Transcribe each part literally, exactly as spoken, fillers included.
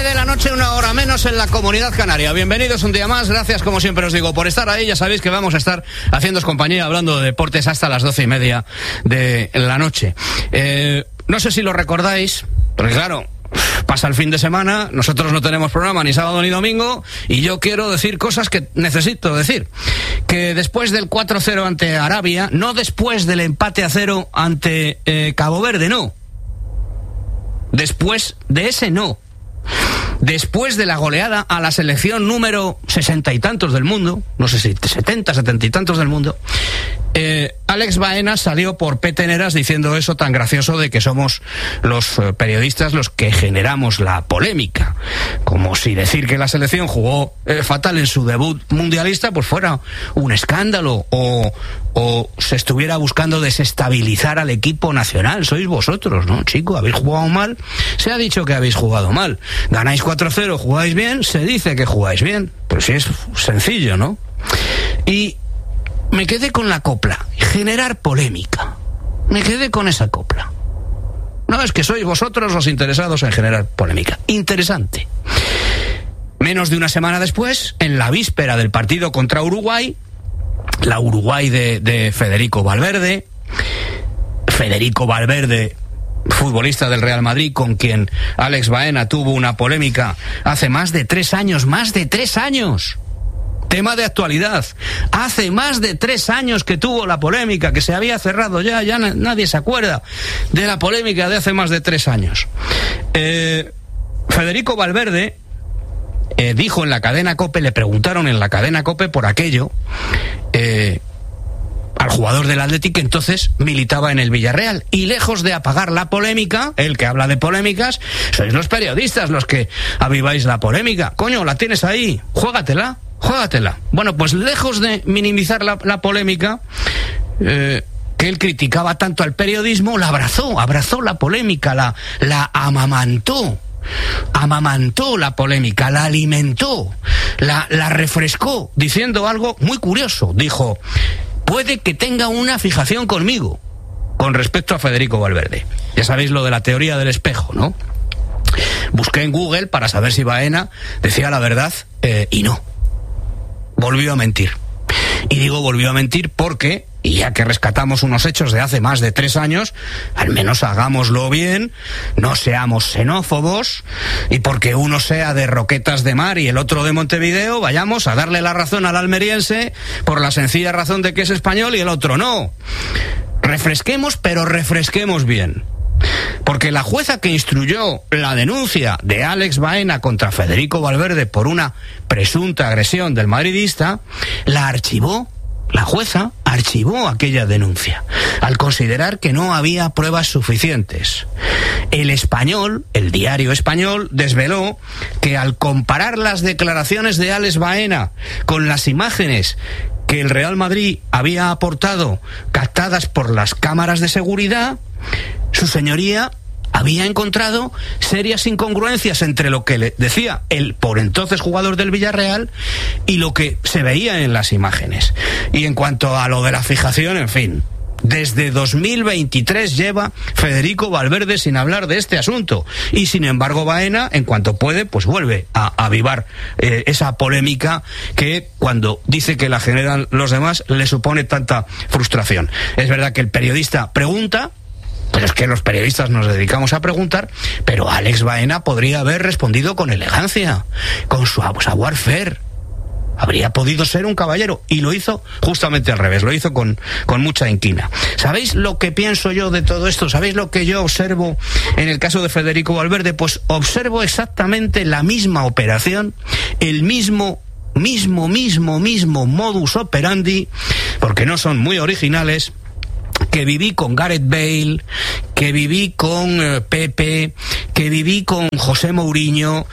De la noche, una hora menos en la Comunidad Canaria. Bienvenidos un día más, gracias como siempre os digo por estar ahí. Ya sabéis que vamos a estar haciéndoos compañía hablando de deportes hasta las doce y media de la noche. Eh, no sé si lo recordáis, porque claro, pasa el fin de semana, nosotros no tenemos programa ni sábado ni domingo, y yo quiero decir cosas que necesito decir. Que después del cuatro cero ante Arabia, no después del empate a cero ante eh, Cabo Verde, no. Después de ese no. Después de la goleada a la selección número sesenta y tantos del mundo, no sé si setenta, setenta y tantos del mundo, eh, Alex Baena salió por peteneras diciendo eso tan gracioso de que somos los eh, periodistas los que generamos la polémica. Como si decir que la selección jugó eh, fatal en su debut mundialista pues fuera un escándalo o, o se estuviera buscando desestabilizar al equipo nacional. Sois vosotros, ¿no, chico? Habéis jugado mal, se ha dicho que habéis jugado mal. Ganáis cuatro cero, jugáis bien, se dice que jugáis bien. Pues sí, es sencillo, ¿no? Y me quedé con la copla, generar polémica. Me quedé con esa copla. No, es que sois vosotros los interesados en generar polémica. Interesante. Menos de una semana después, en la víspera del partido contra Uruguay, la Uruguay de, de Federico Valverde, Federico Valverde, futbolista del Real Madrid, con quien Alex Baena tuvo una polémica hace más de tres años, más de tres años. Tema de actualidad. Hace más de tres años que tuvo la polémica, que se había cerrado ya, ya nadie se acuerda de la polémica de hace más de tres años. Eh, Federico Valverde eh, dijo en la cadena COPE, le preguntaron en la cadena COPE por aquello, eh, al jugador del Athletic que entonces militaba en el Villarreal, y lejos de apagar la polémica, el que habla de polémicas, sois los periodistas los que aviváis la polémica. Coño, la tienes ahí, juégatela. Juégatela. Bueno, pues lejos de minimizar la, la polémica, eh, que él criticaba tanto al periodismo, la abrazó, abrazó la polémica, la, la amamantó, amamantó la polémica, la alimentó, la, la refrescó, diciendo algo muy curioso. Dijo, puede que tenga una fijación conmigo, con respecto a Federico Valverde. Ya sabéis lo de la teoría del espejo, ¿no? Busqué en Google para saber si Baena decía la verdad, eh, y no. Volvió a mentir. Y digo volvió a mentir porque, y ya que rescatamos unos hechos de hace más de tres años, al menos hagámoslo bien, no seamos xenófobos, y porque uno sea de Roquetas de Mar y el otro de Montevideo, vayamos a darle la razón al almeriense por la sencilla razón de que es español y el otro no. Refresquemos, pero refresquemos bien. Porque la jueza que instruyó la denuncia de Alex Baena contra Federico Valverde por una presunta agresión del madridista, la archivó, la jueza archivó aquella denuncia, al considerar que no había pruebas suficientes. El Español, el diario Español, desveló que al comparar las declaraciones de Alex Baena con las imágenes que el Real Madrid había aportado, captadas por las cámaras de seguridad, su señoría había encontrado serias incongruencias entre lo que le decía el por entonces jugador del Villarreal y lo que se veía en las imágenes. Y en cuanto a lo de la fijación, en fin, desde dos mil veintitrés lleva Federico Valverde sin hablar de este asunto, y sin embargo Baena, en cuanto puede, pues vuelve a avivar eh, esa polémica que cuando dice que la generan los demás le supone tanta frustración. Es verdad que el periodista pregunta, pero es que los periodistas nos dedicamos a preguntar, pero Alex Baena podría haber respondido con elegancia, con su savoir-faire. Habría podido ser un caballero, y lo hizo justamente al revés, lo hizo con, con mucha inquina. ¿Sabéis lo que pienso yo de todo esto? ¿Sabéis lo que yo observo en el caso de Federico Valverde? Pues observo exactamente la misma operación, el mismo, mismo, mismo, mismo modus operandi, porque no son muy originales, que viví con Gareth Bale, que viví con eh, Pepe, que viví con José Mourinho,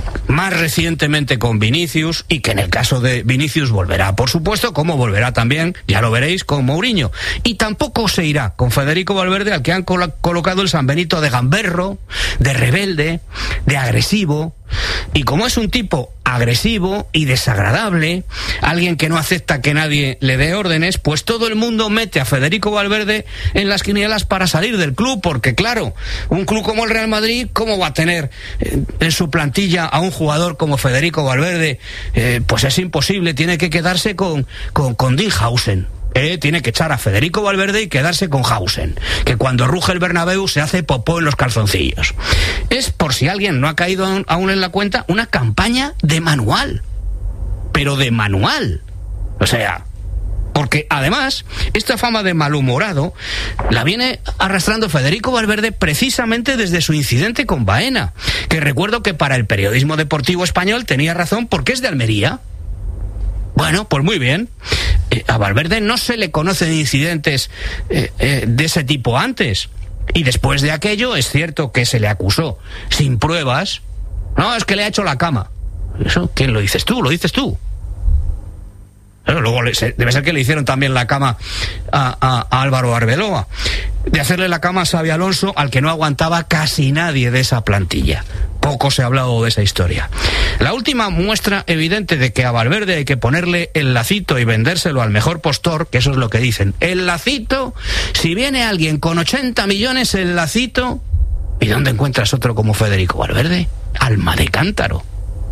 más recientemente con Vinicius, y que en el caso de Vinicius volverá, por supuesto, como volverá también, ya lo veréis, con Mourinho. Y tampoco se irá con Federico Valverde, al que han col- colocado el San Benito de gamberro, de rebelde, de agresivo. Y como es un tipo agresivo y desagradable, alguien que no acepta que nadie le dé órdenes, pues todo el mundo mete a Federico Valverde en las quinielas para salir del club, porque claro, un club como el Real Madrid, ¿cómo va a tener en su plantilla a un jugador como Federico Valverde? Eh, pues es imposible, tiene que quedarse con, con, con Dinhausen. Eh, tiene que echar a Federico Valverde y quedarse con Hausen, que cuando ruge el Bernabéu se hace popó en los calzoncillos. Es, por si alguien no ha caído aún en la cuenta, una campaña de manual, pero de manual. O sea, porque además esta fama de malhumorado la viene arrastrando Federico Valverde precisamente desde su incidente con Baena, que recuerdo que para el periodismo deportivo español tenía razón porque es de Almería. Bueno, pues muy bien. Eh, a Valverde no se le conocen incidentes eh, eh, de ese tipo antes. Y después de aquello es cierto que se le acusó sin pruebas. No, es que le ha hecho la cama. ¿Eso quién lo dices tú? ¿Lo dices tú? Pero luego le, se, debe ser que le hicieron también la cama a, a, a Álvaro Arbeloa. De hacerle la cama a Xabi Alonso, al que no aguantaba casi nadie de esa plantilla. Poco se ha hablado de esa historia. La última muestra evidente de que a Valverde hay que ponerle el lacito y vendérselo al mejor postor, que eso es lo que dicen. El lacito, si viene alguien con ochenta millones, el lacito... ¿Y dónde encuentras otro como Federico Valverde? Alma de cántaro.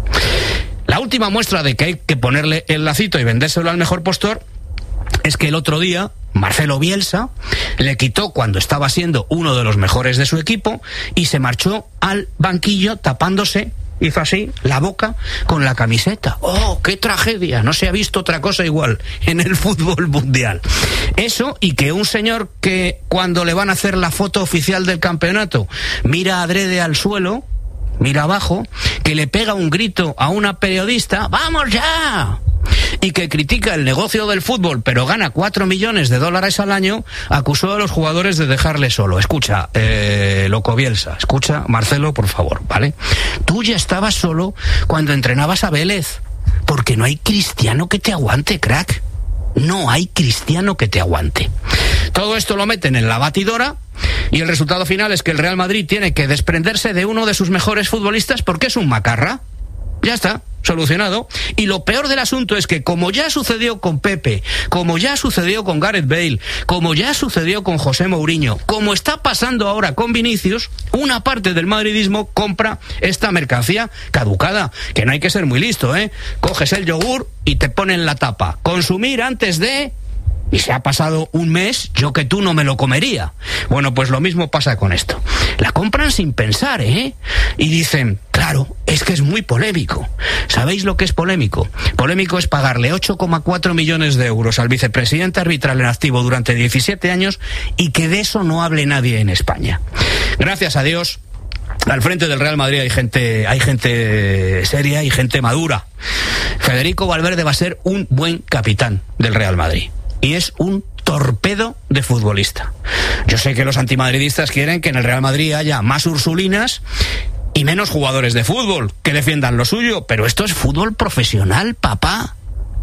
La última muestra de que hay que ponerle el lacito y vendérselo al mejor postor es que el otro día Marcelo Bielsa le quitó cuando estaba siendo uno de los mejores de su equipo y se marchó al banquillo tapándose, hizo así, la boca con la camiseta. ¡Oh, qué tragedia! No se ha visto otra cosa igual en el fútbol mundial. Eso, y que un señor que cuando le van a hacer la foto oficial del campeonato mira adrede al suelo, mira abajo, que le pega un grito a una periodista, ¡vamos ya!, y que critica el negocio del fútbol, pero gana cuatro millones de dólares al año, acusó a los jugadores de dejarle solo. Escucha, eh, loco Bielsa, escucha, Marcelo, por favor, ¿vale? Tú ya estabas solo cuando entrenabas a Vélez, porque no hay cristiano que te aguante, crack. No hay cristiano que te aguante. Todo esto lo meten en la batidora y el resultado final es que el Real Madrid tiene que desprenderse de uno de sus mejores futbolistas porque es un macarra. Ya está, solucionado. Y lo peor del asunto es que, como ya sucedió con Pepe, como ya sucedió con Gareth Bale, como ya sucedió con José Mourinho, como está pasando ahora con Vinicius, una parte del madridismo compra esta mercancía caducada, que no hay que ser muy listo, ¿eh? Coges el yogur y te ponen la tapa. Consumir antes de... Y se ha pasado un mes, yo que tú no me lo comería. Bueno, pues lo mismo pasa con esto. La compran sin pensar, ¿eh? Y dicen, claro, es que es muy polémico. ¿Sabéis lo que es polémico? Polémico es pagarle ocho coma cuatro millones de euros al vicepresidente arbitral en activo durante diecisiete años y que de eso no hable nadie en España. Gracias a Dios, al frente del Real Madrid hay gente, hay gente seria y gente madura. Federico Valverde va a ser un buen capitán del Real Madrid. Y es un torpedo de futbolista. Yo sé que los antimadridistas quieren que en el Real Madrid haya más ursulinas y menos jugadores de fútbol que defiendan lo suyo, pero esto es fútbol profesional, papá.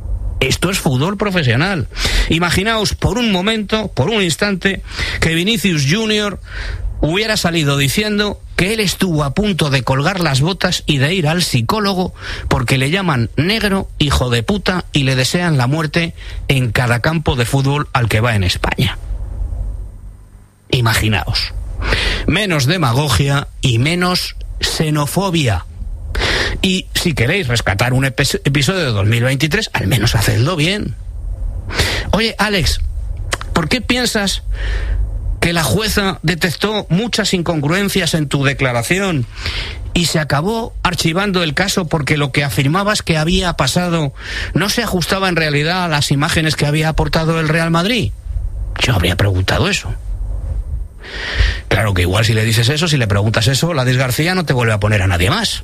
Esto es fútbol profesional. Imaginaos por un momento, por un instante, que Vinicius Junior hubiera salido diciendo que él estuvo a punto de colgar las botas y de ir al psicólogo porque le llaman negro, hijo de puta, y le desean la muerte en cada campo de fútbol al que va en España. Imaginaos. Menos demagogia y menos xenofobia. Y si queréis rescatar un epi- episodio de dos mil veintitrés, al menos hacedlo bien. Oye, Alex, ¿por qué piensas que la jueza detectó muchas incongruencias en tu declaración y se acabó archivando el caso porque lo que afirmabas que había pasado no se ajustaba en realidad a las imágenes que había aportado el Real Madrid? Yo habría preguntado eso. Claro que igual si le dices eso, si le preguntas eso, la Ladis García no te vuelve a poner a nadie más.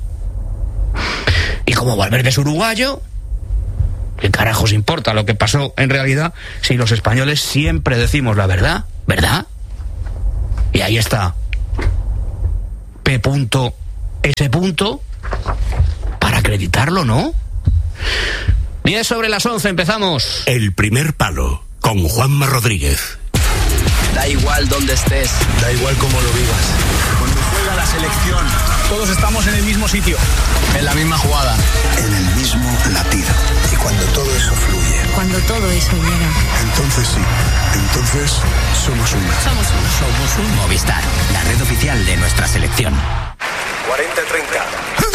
Y como Valverde es uruguayo, ¿qué carajos importa lo que pasó en realidad si los españoles siempre decimos la verdad? ¿Verdad? Y ahí está P. S. acreditarlo, ¿no? diez sobre las once, empezamos. El primer palo, con Juanma Rodríguez. Da igual dónde estés, da igual cómo lo vivas. Cuando juega la selección, todos estamos en el mismo sitio, en la misma jugada, en el mismo latido. Y cuando todo eso fluye, cuando todo eso llega, entonces sí, entonces somos uno. Somos uno. Somos un Movistar, la red oficial de nuestra selección. cuarenta treinta.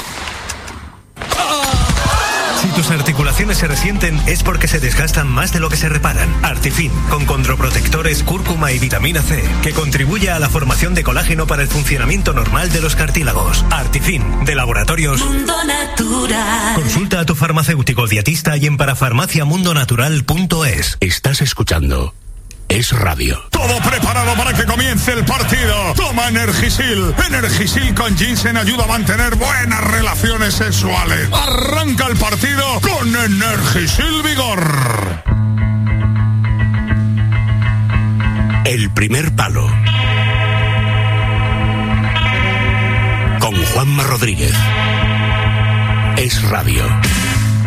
Si tus articulaciones se resienten es porque se desgastan más de lo que se reparan. Artifin, con condroprotectores, cúrcuma y vitamina C, que contribuye a la formación de colágeno para el funcionamiento normal de los cartílagos. Artifin, de Laboratorios Mundo Natural. Consulta a tu farmacéutico dietista y en parafarmacia mundo natural punto es. Estás escuchando Es Radio. Todo preparado para que comience el partido. Toma Energisil. Energisil con ginseng ayuda a mantener buenas relaciones sexuales. Arranca el partido con Energisil Vigor. El primer palo, con Juanma Rodríguez. Es Radio.